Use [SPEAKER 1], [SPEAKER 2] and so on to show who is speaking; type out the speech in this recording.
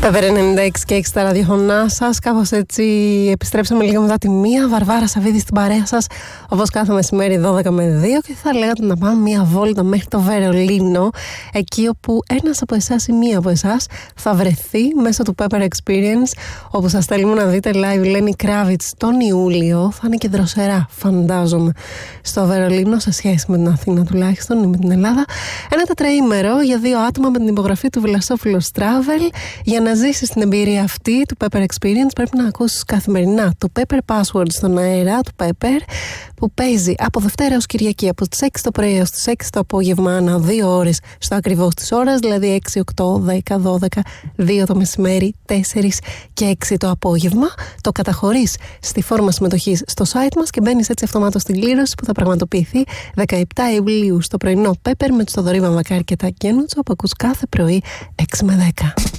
[SPEAKER 1] Pepper 96 και 6 στα ραδιοφωνά σας. Κάπως έτσι επιστρέψαμε λίγο μετά τη μία. Βαρβάρα Σαββίδη στην παρέα σας, όπως κάθε μεσημέρι 12 με 2. Και θα λέγατε να πάμε μία βόλτα μέχρι το Βερολίνο, εκεί όπου ένας από εσάς ή μία από εσάς θα βρεθεί μέσω του Pepper Experience, όπου σας θέλουμε να δείτε live Lenny Kravitz τον Ιούλιο. Θα είναι και δροσερά, φαντάζομαι, στο Βερολίνο σε σχέση με την Αθήνα τουλάχιστον ή με την Ελλάδα. Ένα τετραήμερο για 2 άτομα με την υπογραφή του Βλασόπουλος Travel. Για να ζήσεις την εμπειρία αυτή του Pepper Experience πρέπει να ακούσεις καθημερινά το Pepper Password στον αέρα του Pepper, που παίζει από Δευτέρα ως Κυριακή από τις 6 το πρωί έως τις 6 το απόγευμα, ανά 2 ώρες στο ακριβώς της ώρας, δηλαδή 6, 8, 10, 12, 2 το μεσημέρι, 4 και 6 το απόγευμα. Το καταχωρείς στη φόρμα συμμετοχής στο site μας και μπαίνεις έτσι αυτομάτως στην κλήρωση που θα πραγματοποιηθεί 17 Ιουλίου στο πρωινό Pepper με τους Θοδωρή Βαμβακάρη και τα Κένουτσο, που ακούς κάθε πρωί 6 με 10.